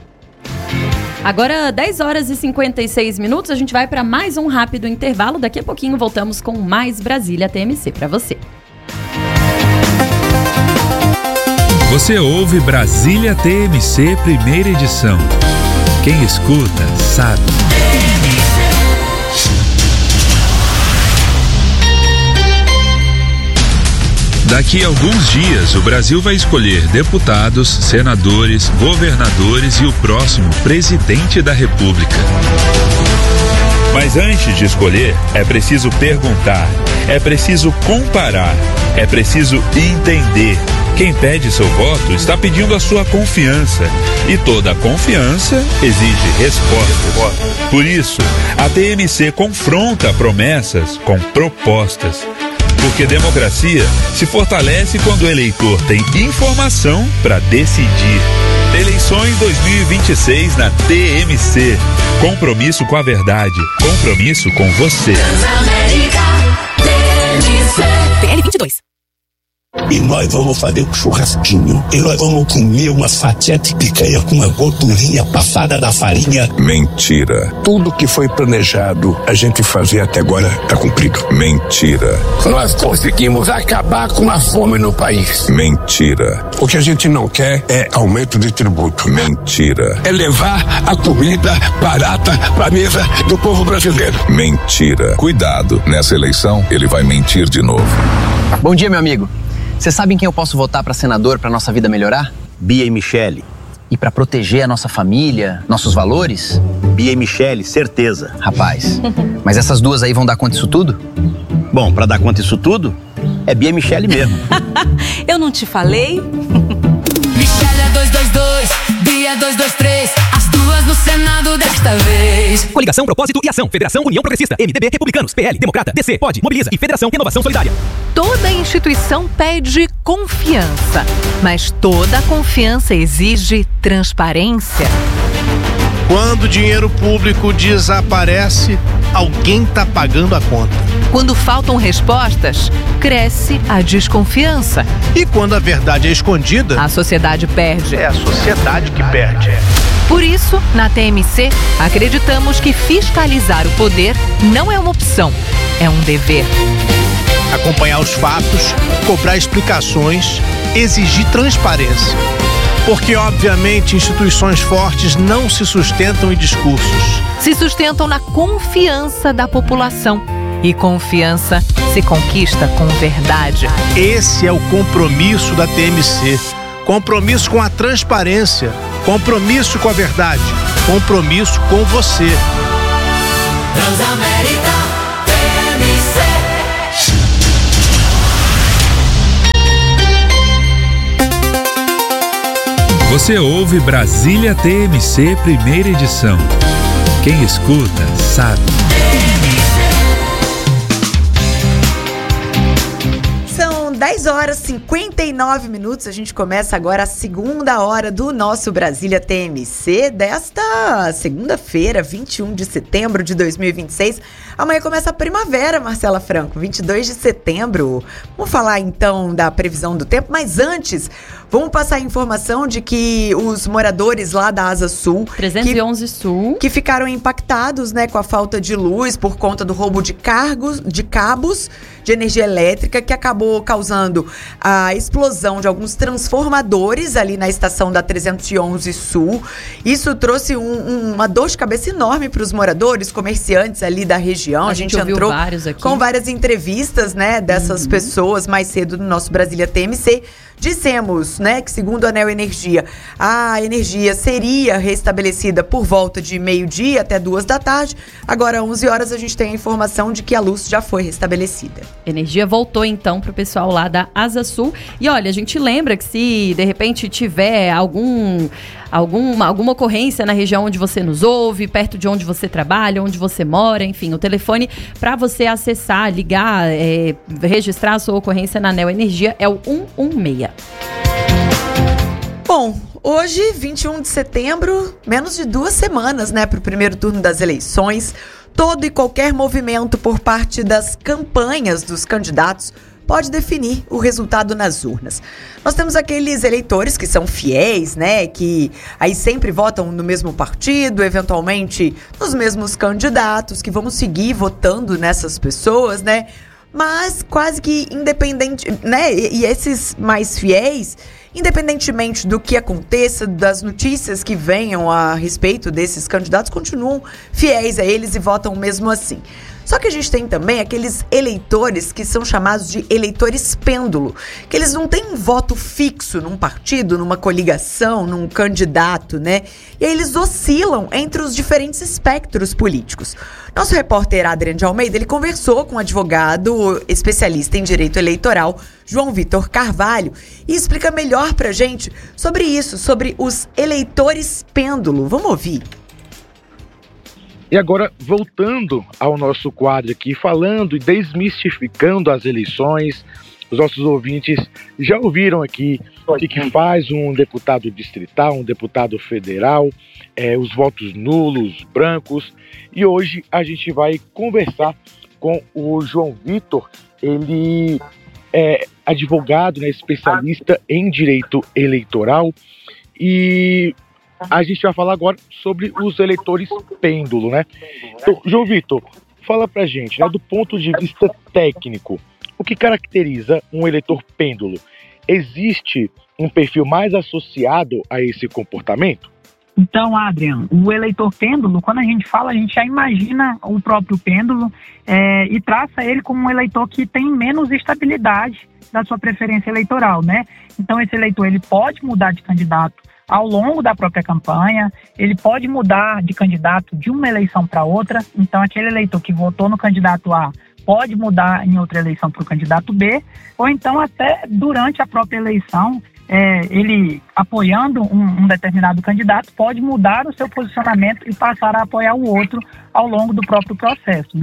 Agora, 10 horas e 56 minutos, a gente vai para mais um rápido intervalo. Daqui a pouquinho voltamos com mais Brasília TMC para você. Você ouve Brasília TMC, primeira edição. Quem escuta, sabe. Daqui a alguns dias, o Brasil vai escolher deputados, senadores, governadores e o próximo presidente da República. Mas antes de escolher, é preciso perguntar, é preciso comparar, é preciso entender. Quem pede seu voto está pedindo a sua confiança. E toda confiança exige resposta. Por isso, a TMC confronta promessas com propostas. Porque democracia se fortalece quando o eleitor tem informação para decidir. Eleições 2026 na TMC. Compromisso com a verdade. Compromisso com você. PL 22. E nós vamos fazer um churrasquinho. E nós vamos comer uma fatia de picanha com uma gordurinha passada da farinha. Mentira. Tudo que foi planejado a gente fazer até agora está cumprido. Mentira. Nós conseguimos acabar com a fome no país. Mentira. O que a gente não quer é aumento de tributo. Mentira. É levar a comida barata para a mesa do povo brasileiro. Mentira. Cuidado, nessa eleição ele vai mentir de novo. Bom dia, meu amigo. Você sabe em quem eu posso votar para senador para nossa vida melhorar? Bia e Michele. E para proteger a nossa família, nossos valores? Bia e Michele, certeza. Rapaz, mas essas duas aí vão dar conta disso tudo? Bom, para dar conta disso tudo, é Bia e Michele mesmo. Eu não te falei? Michele é 222, Bia é 223, as duas no Senado desta vez. Coligação, Propósito e Ação, Federação União Progressista, MDB, Republicanos, PL, Democrata, DC, Pode, Mobiliza e Federação Renovação Solidária. Toda instituição pede confiança, mas toda confiança exige transparência. Quando o dinheiro público desaparece, alguém está pagando a conta. Quando faltam respostas, cresce a desconfiança. E quando a verdade é escondida, a sociedade perde. É a sociedade que perde. Por isso, na TMC, acreditamos que fiscalizar o poder não é uma opção, é um dever. Acompanhar os fatos, cobrar explicações, exigir transparência. Porque, obviamente, instituições fortes não se sustentam em discursos. Se sustentam na confiança da população. E confiança se conquista com verdade. Esse é o compromisso da TMC. Compromisso com a transparência. Compromisso com a verdade. Compromisso com você. Transamérica TMC. Você ouve Brasília TMC, primeira edição. Quem escuta, sabe. São 10 horas e 59 minutos. A gente começa agora a segunda hora do nosso Brasília TMC desta segunda-feira, 21 de setembro de 2026. Amanhã começa a primavera, Marcela Franco, 22 de setembro. Vamos falar então da previsão do tempo, mas antes, vamos passar a informação de que os moradores lá da Asa Sul, 311 Sul, que ficaram impactados, né, com a falta de luz por conta do roubo de cabos de energia elétrica, que acabou causando a explosão de alguns transformadores ali na estação da 311 Sul. Isso trouxe uma dor de cabeça enorme para os moradores, comerciantes ali da região. A gente entrou com várias entrevistas, né, dessas pessoas mais cedo no nosso Brasília TMC. Dissemos, né, que segundo a Neoenergia, a energia seria restabelecida por volta de meio-dia até 2 da tarde. Agora, às 11 horas, a gente tem a informação de que a luz já foi restabelecida. Energia voltou, então, para o pessoal lá da Asa Sul. E olha, a gente lembra que se, de repente, tiver alguma ocorrência na região onde você nos ouve, perto de onde você trabalha, onde você mora, enfim, o telefone para você acessar, ligar, registrar a sua ocorrência na Neoenergia é o 116. Bom, hoje, 21 de setembro, menos de 2 semanas, né, para o primeiro turno das eleições. Todo e qualquer movimento por parte das campanhas dos candidatos pode definir o resultado nas urnas. Nós temos aqueles eleitores que são fiéis, né, que aí sempre votam no mesmo partido, eventualmente nos mesmos candidatos, que vão seguir votando nessas pessoas, né, mas quase que independente, né, e esses mais fiéis, independentemente do que aconteça, das notícias que venham a respeito desses candidatos, continuam fiéis a eles e votam mesmo assim. Só que a gente tem também aqueles eleitores que são chamados de eleitores pêndulo, que eles não têm um voto fixo num partido, numa coligação, num candidato, né? E aí eles oscilam entre os diferentes espectros políticos. Nosso repórter Adriano de Almeida, ele conversou com um advogado especialista em direito eleitoral, João Vitor Carvalho, e explica melhor pra gente sobre isso, sobre os eleitores pêndulo. Vamos ouvir. E agora, voltando ao nosso quadro aqui, falando e desmistificando as eleições, os nossos ouvintes já ouviram aqui o que faz um deputado distrital, um deputado federal, os votos nulos, brancos, e hoje a gente vai conversar com o João Vitor. Ele é advogado, né, especialista em direito eleitoral, e a gente vai falar agora sobre os eleitores pêndulo, né? Então, João Vitor, fala pra gente, né, do ponto de vista técnico, o que caracteriza um eleitor pêndulo? Existe um perfil mais associado a esse comportamento? Então, Adriano, o eleitor pêndulo, quando a gente fala, a gente já imagina o próprio pêndulo e traça ele como um eleitor que tem menos estabilidade da sua preferência eleitoral, né? Então, esse eleitor, ele pode mudar de candidato ao longo da própria campanha, ele pode mudar de candidato de uma eleição para outra. Então, aquele eleitor que votou no candidato A pode mudar em outra eleição para o candidato B, ou então até durante a própria eleição, ele apoiando um determinado candidato pode mudar o seu posicionamento e passar a apoiar o outro ao longo do próprio processo, né?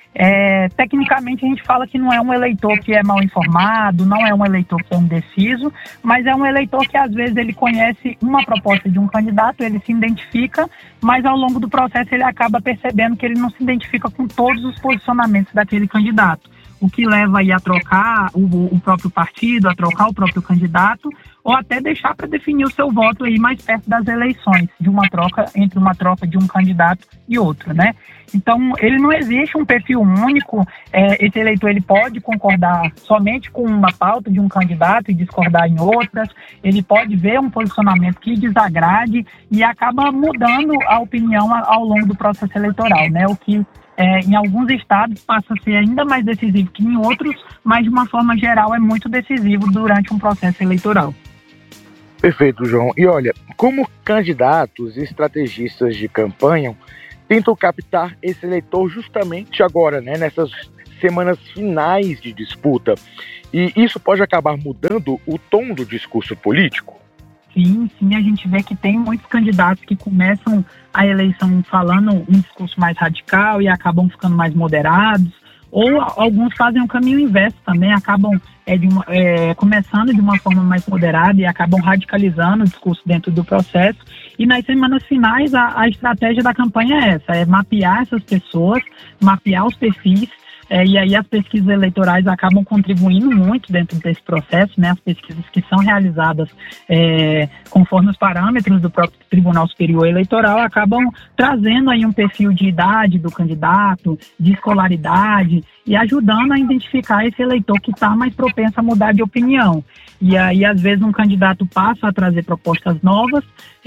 Tecnicamente a gente fala que não é um eleitor que é mal informado, não é um eleitor que é indeciso, mas é um eleitor que às vezes ele conhece uma proposta de um candidato, ele se identifica, mas ao longo do processo ele acaba percebendo que ele não se identifica com todos os posicionamentos daquele candidato, o que leva aí a trocar o próprio partido, a trocar o próprio candidato, ou até deixar para definir o seu voto aí mais perto das eleições, entre uma troca de um candidato e outro, né? Então, ele não existe um perfil único, esse eleitor ele pode concordar somente com uma pauta de um candidato e discordar em outras, ele pode ver um posicionamento que desagrade e acaba mudando a opinião ao longo do processo eleitoral, né? O que em alguns estados passa a ser ainda mais decisivo que em outros, mas de uma forma geral é muito decisivo durante um processo eleitoral. Perfeito, João. E olha, como candidatos e estrategistas de campanha tentam captar esse eleitor justamente agora, né, nessas semanas finais de disputa, e isso pode acabar mudando o tom do discurso político? Sim, a gente vê que tem muitos candidatos que começam a eleição falando um discurso mais radical e acabam ficando mais moderados, ou alguns fazem o caminho inverso também, acabam começando de uma forma mais moderada e acabam radicalizando o discurso dentro do processo. E nas semanas finais a estratégia da campanha é essa, é mapear essas pessoas, mapear os perfis, e aí as pesquisas eleitorais acabam contribuindo muito dentro desse processo, né? As pesquisas que são realizadas conforme os parâmetros do próprio Tribunal Superior Eleitoral acabam trazendo aí um perfil de idade do candidato, de escolaridade e ajudando a identificar esse eleitor que está mais propenso a mudar de opinião. E aí, às vezes, um candidato passa a trazer propostas novas,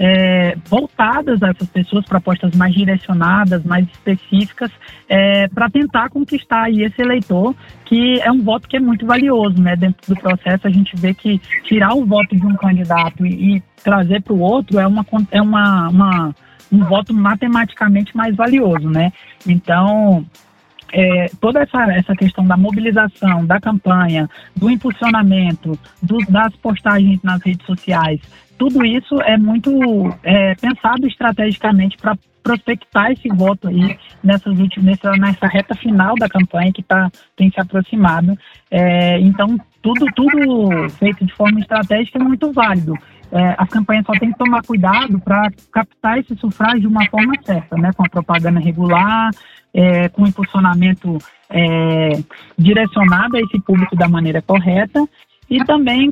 voltadas a essas pessoas, propostas mais direcionadas, mais específicas, para tentar conquistar aí esse eleitor, que é um voto que é muito valioso, né? Dentro do processo, a gente vê que tirar o voto de um candidato e trazer para o outro um voto matematicamente mais valioso, né? Então, toda essa questão da mobilização, da campanha, do impulsionamento, das postagens nas redes sociais, tudo isso é muito pensado estrategicamente para prospectar esse voto aí nessa reta final da campanha que tem se aproximado. Então, tudo feito de forma estratégica é muito válido. As campanhas só têm que tomar cuidado para captar esse sufrágio de uma forma certa, né? Com a propaganda regular, com o impulsionamento direcionado a esse público da maneira correta e também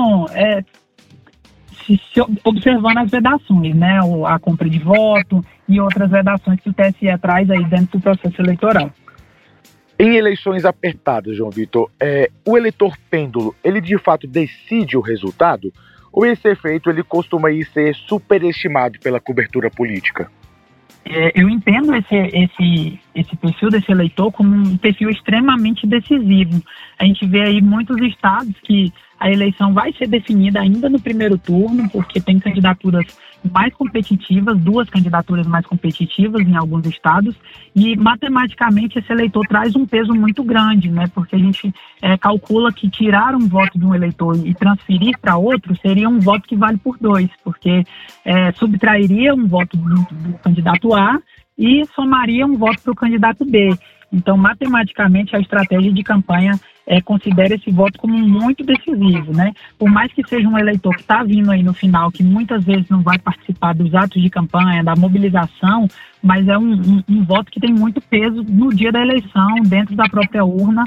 observando as vedações, né? A compra de voto e outras vedações que o TSE traz aí dentro do processo eleitoral. Em eleições apertadas, João Vitor, o eleitor pêndulo, ele de fato decide o resultado? Ou esse efeito ele costuma ser superestimado pela cobertura política? Eu entendo esse perfil desse eleitor como um perfil extremamente decisivo. A gente vê aí muitos estados que a eleição vai ser definida ainda no primeiro turno, porque tem candidaturas mais competitivas, 2 candidaturas mais competitivas em alguns estados, e matematicamente esse eleitor traz um peso muito grande, né? Porque a gente calcula que tirar um voto de um eleitor e transferir para outro seria um voto que vale por 2, porque subtrairia um voto do candidato A e somaria um voto para o candidato B. Então, matematicamente, a estratégia de campanha considera esse voto como muito decisivo, né? Por mais que seja um eleitor que está vindo aí no final, que muitas vezes não vai participar dos atos de campanha, da mobilização, mas é um voto que tem muito peso no dia da eleição, dentro da própria urna,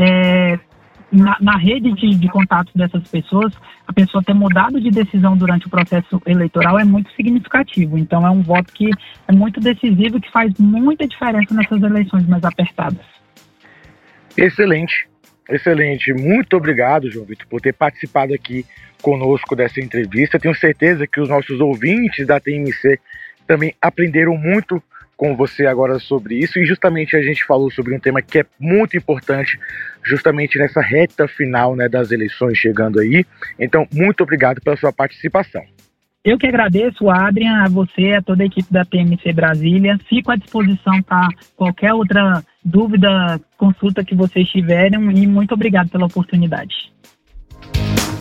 na rede de contatos dessas pessoas, a pessoa ter mudado de decisão durante o processo eleitoral é muito significativo. Então, é um voto que é muito decisivo e que faz muita diferença nessas eleições mais apertadas. Excelente. Muito obrigado, João Vitor, por ter participado aqui conosco dessa entrevista. Tenho certeza que os nossos ouvintes da TMC também aprenderam muito com você agora sobre isso, e justamente a gente falou sobre um tema que é muito importante, justamente nessa reta final, né, das eleições chegando aí. Então, muito obrigado pela sua participação. Eu que agradeço, Adrian, a você, a toda a equipe da TMC Brasília. Fico à disposição para qualquer outra dúvida, consulta que vocês tiverem, e muito obrigado pela oportunidade.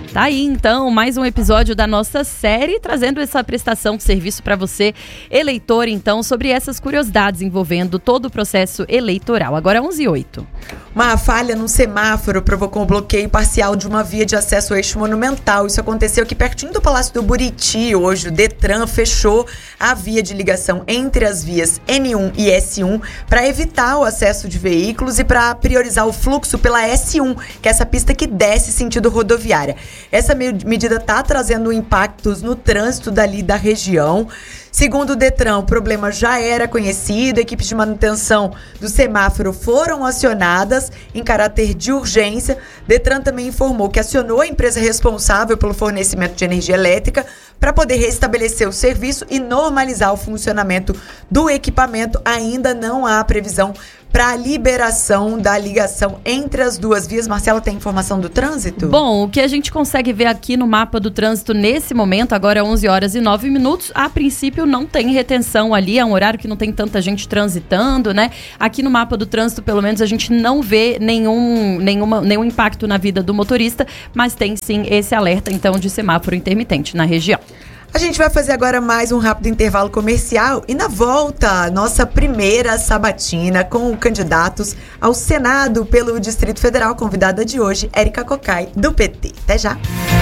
Tá aí, então, mais um episódio da nossa série, trazendo essa prestação de serviço para você, eleitor, então, sobre essas curiosidades envolvendo todo o processo eleitoral. Agora 11h08. Uma falha num semáforo provocou um bloqueio parcial de uma via de acesso ao eixo monumental. Isso aconteceu aqui pertinho do Palácio do Buriti. Hoje o Detran fechou a via de ligação entre as vias N1 e S1 para evitar o acesso de veículos e para priorizar o fluxo pela S1, que é essa pista que desce sentido rodoviária. Essa medida está trazendo impactos no trânsito dali da região. Segundo o Detran, o problema já era conhecido, equipes de manutenção do semáforo foram acionadas em caráter de urgência. Detran também informou que acionou a empresa responsável pelo fornecimento de energia elétrica para poder restabelecer o serviço e normalizar o funcionamento do equipamento. Ainda não há previsão para a liberação da ligação entre as duas vias. Marcela, tem informação do trânsito? Bom, o que a gente consegue ver aqui no mapa do trânsito nesse momento, agora 11h09, a princípio não tem retenção ali, é um horário que não tem tanta gente transitando, né? Aqui no mapa do trânsito, pelo menos, a gente não vê nenhum impacto na vida do motorista, mas tem sim esse alerta, então, de semáforo intermitente na região. A gente vai fazer agora mais um rápido intervalo comercial e na volta, nossa primeira sabatina com candidatos ao Senado pelo Distrito Federal. Convidada de hoje, Érica Cocai, do PT. Até já!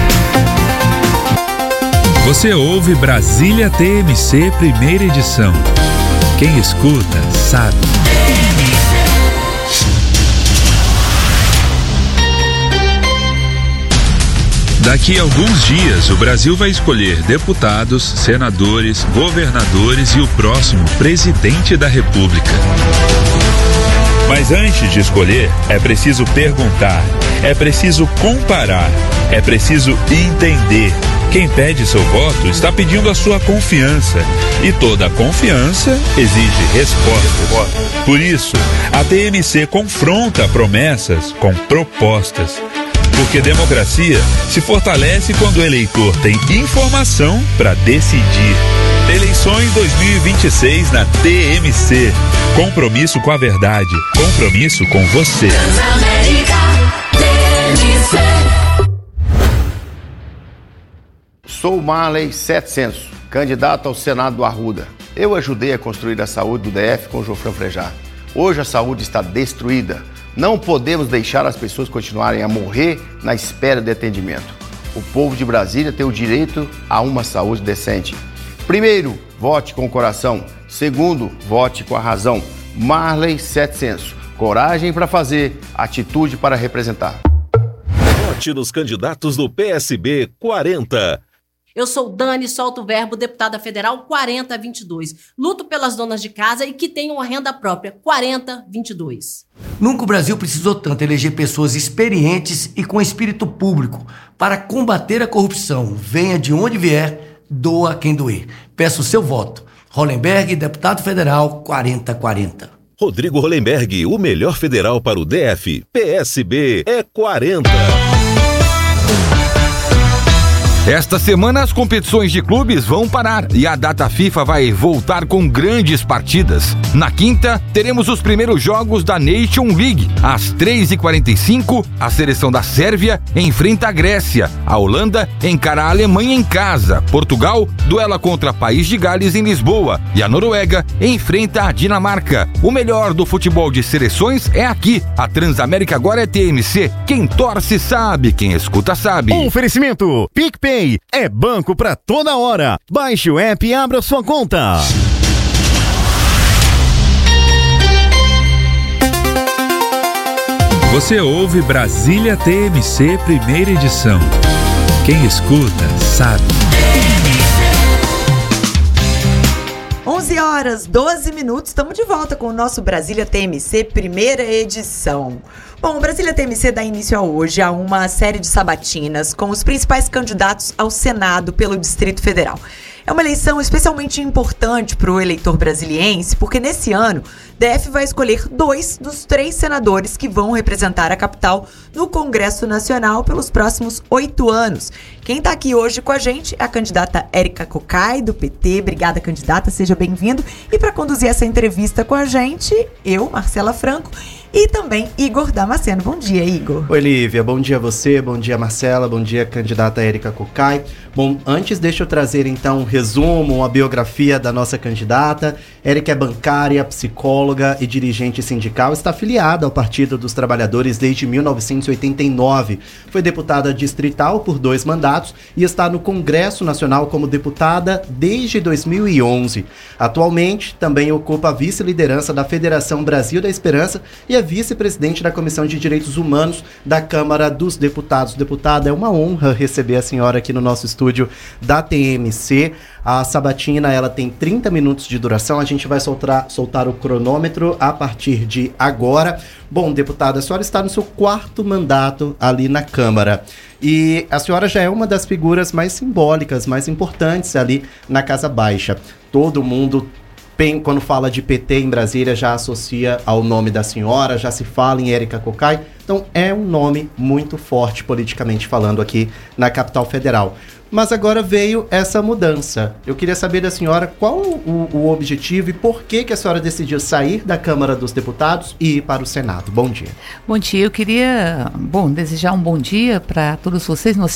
Você ouve Brasília TMC, primeira edição. Quem escuta, sabe. Daqui a alguns dias, o Brasil vai escolher deputados, senadores, governadores e o próximo presidente da República. Mas antes de escolher, é preciso perguntar, é preciso comparar, é preciso entender. Quem pede seu voto está pedindo a sua confiança. E toda confiança exige respostas. Por isso, a TMC confronta promessas com propostas. Porque democracia se fortalece quando o eleitor tem informação para decidir. Eleições 2026 na TMC. Compromisso com a verdade. Compromisso com você. Sou Marley 700, candidato ao Senado do Arruda. Eu ajudei a construir a saúde do DF com o Jofran Frejá. Hoje a saúde está destruída. Não podemos deixar as pessoas continuarem a morrer na espera de atendimento. O povo de Brasília tem o direito a uma saúde decente. Primeiro, vote com o coração. Segundo, vote com a razão. Marley 700. Coragem para fazer, atitude para representar. Vote nos candidatos do PSB 40. Eu sou Dani Solto Verbo, deputada federal 4022. Luto pelas donas de casa e que tenham uma renda própria 4022. Nunca o Brasil precisou tanto eleger pessoas experientes e com espírito público para combater a corrupção. Venha de onde vier, doa quem doer. Peço o seu voto. Hollenberg, deputado federal 4040. Rodrigo Hollenberg, o melhor federal para o DF. PSB é 40. Esta semana as competições de clubes vão parar e a data FIFA vai voltar com grandes partidas. Na quinta, teremos os primeiros jogos da Nation League. Às 3h45, a seleção da Sérvia enfrenta a Grécia. A Holanda encara a Alemanha em casa. Portugal duela contra País de Gales em Lisboa. E a Noruega enfrenta a Dinamarca. O melhor do futebol de seleções é aqui. A Transamérica agora é TMC. Quem torce sabe, quem escuta sabe. Oferecimento PicPay. É banco pra toda hora. Baixe o app e abra sua conta. Você ouve Brasília TMC, primeira edição. Quem escuta, sabe. 11h12, estamos de volta com o nosso Brasília TMC, primeira edição. Bom, o Brasília TMC dá início hoje a uma série de sabatinas com os principais candidatos ao Senado pelo Distrito Federal. É uma eleição especialmente importante para o eleitor brasiliense, porque nesse ano, DF vai escolher 2 dos 3 senadores que vão representar a capital no Congresso Nacional pelos próximos 8 anos. Quem está aqui hoje com a gente é a candidata Érica Cocai, do PT. Obrigada, candidata, seja bem-vindo. E para conduzir essa entrevista com a gente, eu, Marcela Franco, e também Igor Damasceno. Bom dia, Igor. Oi, Lívia. Bom dia a você, bom dia, Marcela, bom dia, candidata Érica Cocai. Bom, antes deixa eu trazer então um resumo, uma biografia da nossa candidata. Érica é bancária, psicóloga e dirigente sindical, está afiliada ao Partido dos Trabalhadores desde 1989. Foi deputada distrital por 2 mandatos e está no Congresso Nacional como deputada desde 2011. Atualmente, também ocupa a vice-liderança da Federação Brasil da Esperança e é vice-presidente da Comissão de Direitos Humanos da Câmara dos Deputados. Deputada, é uma honra receber a senhora aqui no nosso estúdio da TMC. A sabatina, ela tem 30 minutos de duração, a gente vai soltar o cronômetro a partir de agora. Bom, deputada, a senhora está no seu 4º mandato ali na Câmara e a senhora já é uma das figuras mais simbólicas, mais importantes ali na Casa Baixa. Todo mundo, quando fala de PT em Brasília, já associa ao nome da senhora, já se fala em Érica Cocai, então é um nome muito forte politicamente falando aqui na capital federal. Mas agora veio essa mudança. Eu queria saber da senhora qual o objetivo e por que a senhora decidiu sair da Câmara dos Deputados e ir para o Senado. Bom dia. Bom dia, eu queria desejar um bom dia para todos vocês. Nós